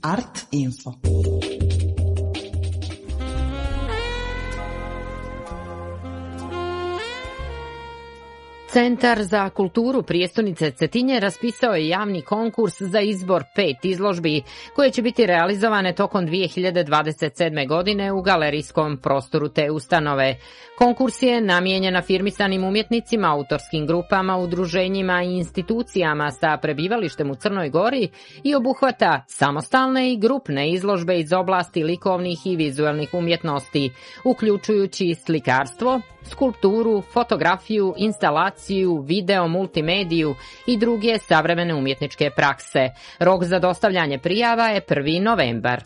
Art Info. Centar za kulturu prijestolnice Cetinje raspisao je javni konkurs za izbor 5 izložbi koje će biti realizovane tokom 2027. godine u galerijskom prostoru te ustanove. Konkurs je namijenjen afirmisanim umjetnicima, autorskim grupama, udruženjima i institucijama sa prebivalištem u Crnoj Gori i obuhvata samostalne i grupne izložbe iz oblasti likovnih i vizuelnih umjetnosti, uključujući slikarstvo, skulpturu, fotografiju, instalaciju, video, multimediju i druge savremene umjetničke prakse. Rok za dostavljanje prijava je 1. novembar.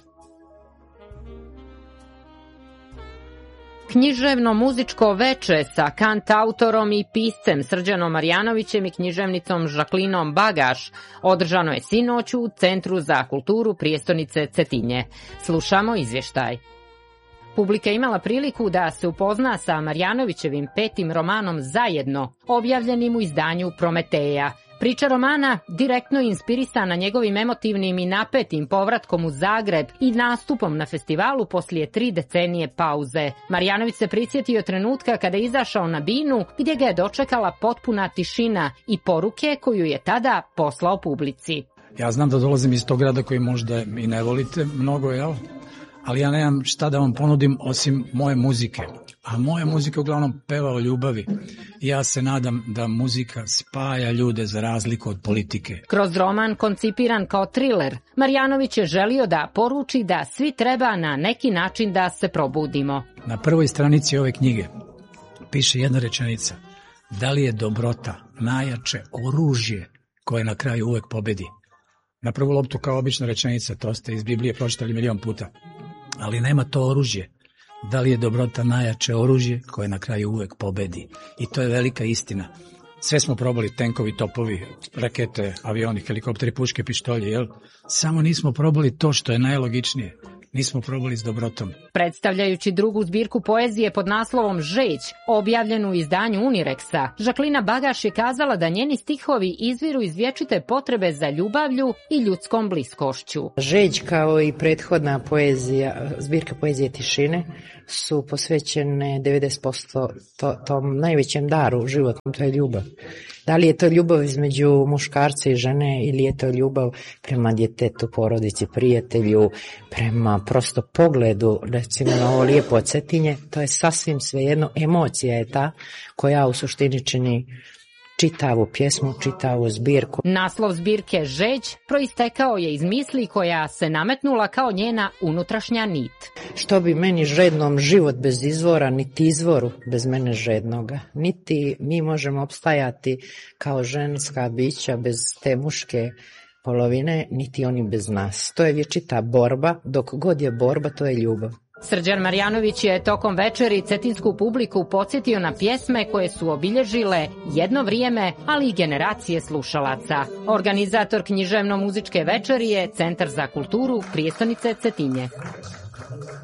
Književno-muzičko veče sa kantautorom i piscem Srđanom Marjanovićem i književnicom Žaklinom Bagaš održano je sinoć u Centru za kulturu prijestolnice Cetinje. Slušamo izvještaj. Publika je imala priliku da se upozna sa Marjanovićevim 5. romanom Zajedno, objavljenim u izdanju Prometeja. Priča romana direktno je inspirisana njegovim emotivnim i napetim povratkom u Zagreb i nastupom na festivalu poslije 3 decenije pauze. Marjanović se prisjetio trenutka kada je izašao na binu gdje ga je dočekala potpuna tišina i poruke koju je tada poslao publici. Ja znam da dolazim iz tog grada koji možda i ne volite mnogo, jel? Ali ja nemam šta da vam ponudim osim moje muzike. A moja muzika uglavnom peva o ljubavi. Ja se nadam da muzika spaja ljude za razliku od politike. Kroz roman koncipiran kao triler, Marjanović je želio da poruči da svi treba na neki način da se probudimo. Na prvoj stranici ove knjige piše jedna rečenica. Da li je dobrota najjače oružje koje na kraju uvek pobedi? Na prvu loptu kao obična rečenica, to ste iz Biblije pročitali 1.000.000 puta. Ali nema to oružje. Da li je dobrota najjače oružje koje na kraju uvek pobedi? I to je velika istina. Sve smo probali, tenkovi, topovi, rakete, avioni, helikopteri, puške, pištolje, jel? Samo nismo probali to što je najlogičnije. Nismo probali s dobrotom. Predstavljajući drugu zbirku poezije pod naslovom Žeć, objavljenu u izdanju Unireksa, Žaklina Bagaš je kazala da njeni stihovi izviru iz vječite potrebe za ljubavlju i ljudskom bliskošću. Žeć kao i prethodna poezija, zbirka poezije Tišine, su posvećene 90% tom najvećem daru životnom, to je ljubav. Da li je to ljubav između muškarca i žene ili je to ljubav prema djetetu, porodici, prijatelju, prema prosto pogledu, recimo na ovo lijepo Cetinje, to je sasvim svejedno, emocija je ta koja u suštini čini čitavu pjesmu, čitavu zbirku. Naslov zbirke Žeć proistekao je iz misli koja se nametnula kao njena unutrašnja nit. Što bi meni žednom život bez izvora, niti izvoru bez mene žednoga. Niti mi možemo opstajati kao ženska bića bez te muške polovine, niti oni bez nas. To je vječita borba, dok god je borba, to je ljubav. Srđan Marjanović je tokom večeri cetinsku publiku podsjetio na pjesme koje su obilježile jedno vrijeme, ali i generacije slušalaca. Organizator književno-muzičke večeri je Centar za kulturu prijestolnice Cetinje.